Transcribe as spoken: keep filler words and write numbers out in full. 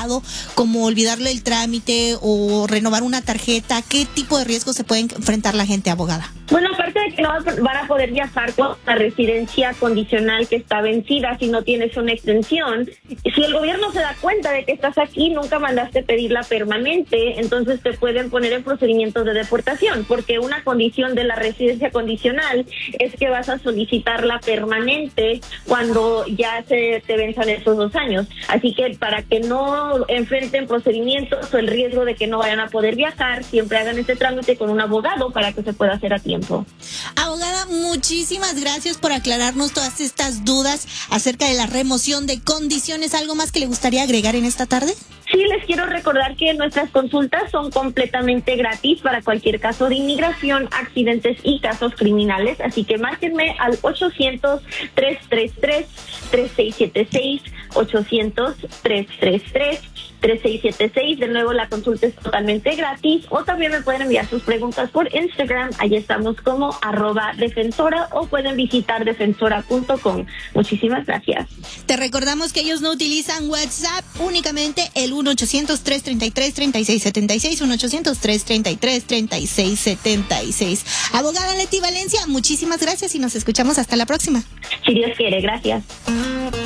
complicado como olvidarle el trámite o renovar una tarjeta? ¿Qué tipo de riesgos se puede enfrentar la gente, abogada? Bueno, aparte de que no van a poder viajar con la residencia condicional que está vencida si no tienes una extensión, si el gobierno se da cuenta de que estás aquí, nunca mandaste pedirla permanente, entonces te pueden poner en procedimientos de deportación, porque una condición de la residencia condicional es que vas a solicitarla permanente cuando ya se te venzan esos dos años. Así que para que no enfrenten procedimientos o el riesgo de que no vayan a poder viajar, siempre hagan este trámite con un abogado para que se pueda hacer a tiempo. Abogada, muchísimas gracias por aclararnos todas estas dudas acerca de la remoción de condiciones. ¿Algo más que le gustaría agregar en esta tarde? Sí, les quiero recordar que nuestras consultas son completamente gratis para cualquier caso de inmigración, accidentes y casos criminales, así que márquenme al ochocientos, tres tres tres, tres seis siete seis, ochocientos, tres tres tres, tres seis siete seis. De nuevo, la consulta es totalmente gratis, o también me pueden enviar sus preguntas por Instagram, allí estamos como arroba defensora, o pueden visitar defensora punto com. Muchísimas gracias. Te recordamos que ellos no utilizan WhatsApp, únicamente el uno ochocientos, tres treinta y tres, treinta y seis setenta y seis, uno ochocientos, tres treinta y tres, treinta y seis setenta y seis. Abogada Leti Valencia, muchísimas gracias y nos escuchamos hasta la próxima. Si Dios quiere, gracias.